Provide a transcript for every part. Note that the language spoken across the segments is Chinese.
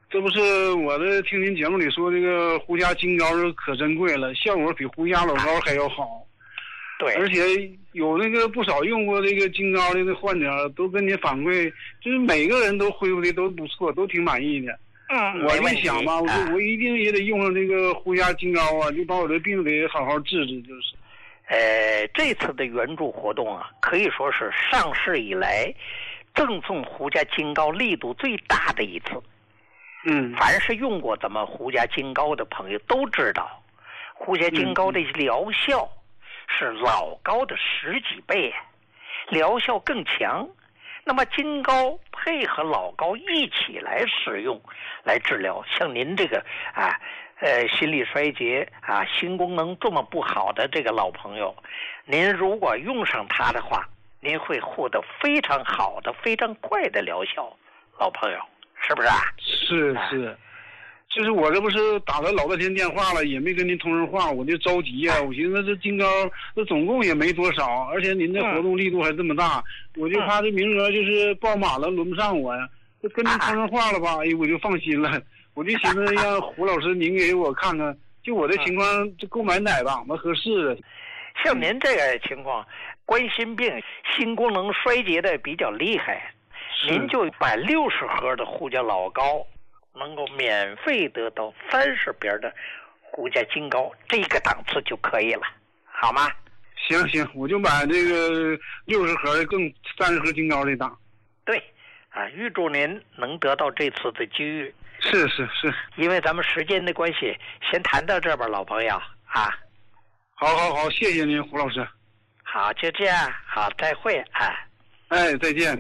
这不是我的听您节目里说这个胡家金膏是可珍贵了，效果比胡家老膏还要好。 对， 而且有那个不少用过这个金膏的那患者都跟你反馈，就是每个人都恢复的都不错，都挺满意的。我就想吧，我一定也得用上这个胡家金膏啊，就把我的病得好好治治，就是。 这次的援助活动啊，可以说是上市以来赠送胡家金膏力度最大的一次。凡是用过咱们胡家金膏的朋友都知道，胡家金膏的疗效是老膏的10几倍，疗效更强。那么金膏配合老膏一起来使用来治疗，像您这个心力衰竭心功能这么不好的这个老朋友，您如果用上它的话，您会获得非常好的非常快的疗效，老朋友是不是啊？ 是，就是我这不是打了老半天电话了，也没跟您通上话，我就着急啊！我寻思这金膏这总共也没多少，而且您这活动力度还这么大，我就怕这名额就是报满了轮不上我呀。就跟您通上话了吧，我就放心了。我就寻思让胡老师您给我看看，就我的情况，就购买哪档子合适的。 像您这个情况，冠心病、心功能衰竭的比较厉害，您就买60盒的胡家老膏，能够免费得到30瓶的胡家金膏，这个档次就可以了，好吗？ 行，我就买这个60盒的更30盒金膏这档。对， 预祝您能得到这次的机遇。 是， 因为咱们时间的关系，先谈到这吧，老朋友啊。 好，谢谢您，胡老师。 好，就这样，好，再会啊。 再见。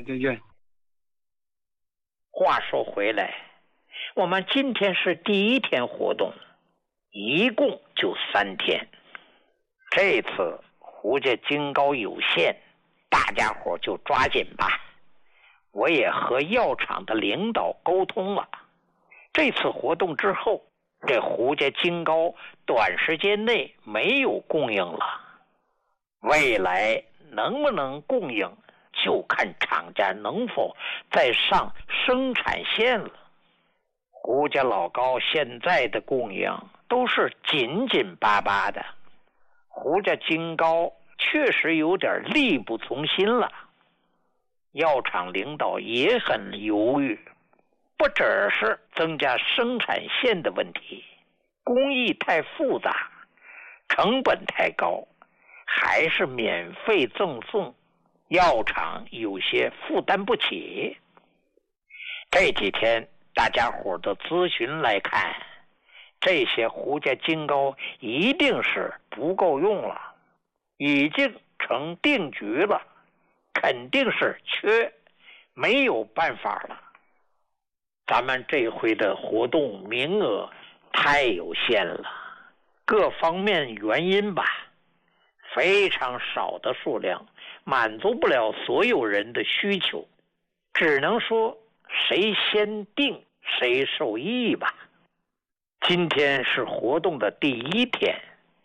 话说回来，我们今天是第1天活动，一共就3天。这次胡家金膏有限，大家伙就抓紧吧。我也和药厂的领导沟通了，这次活动之后，这胡家金膏短时间内没有供应了，未来能不能供应就看厂家能否再上生产线了。胡家老膏现在的供应都是紧紧巴巴的，胡家金膏确实有点力不从心了。药厂领导也很犹豫，不只是增加生产线的问题，工艺太复杂，成本太高，还是免费赠送，药厂有些负担不起。这几天大家伙的咨询来看，这些胡家金膏一定是不够用了，已经成定局了，肯定是缺，没有办法了。咱们这回的活动名额太有限了，各方面原因吧，非常少的数量满足不了所有人的需求，只能说谁先定谁受益吧。今天是活动的第1天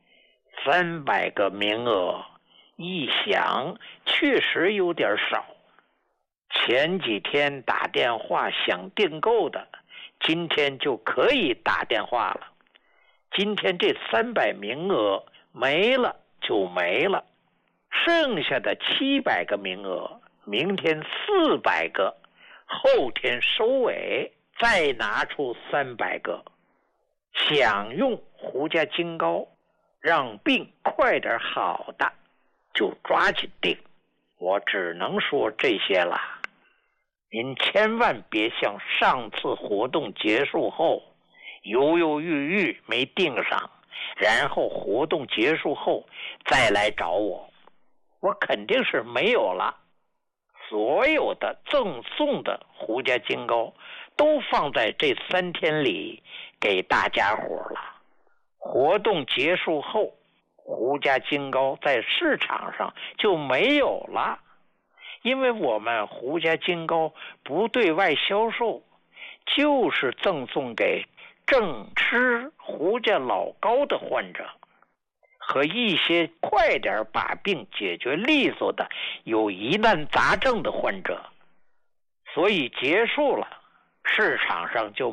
，300个名额，一想确实有点少。前几天打电话想订购的，今天就可以打电话了。今天这300名额没了就没了，剩下的700个名额，明天400个，后天收尾，再拿出300个。想用胡家金膏让病快点好的，就抓紧订。我只能说这些了，您千万别像上次活动结束后犹犹豫豫没订上，然后活动结束后再来找我，我肯定是没有了。所有的赠送的胡家金膏都放在这3天里给大家伙了。活动结束后，胡家金膏在市场上就没有了，因为我们胡家金膏不对外销售，就是赠送给正吃胡家老膏的患者和一些快点把病解决利索的有疑难杂症的患者，所以结束了，市场上就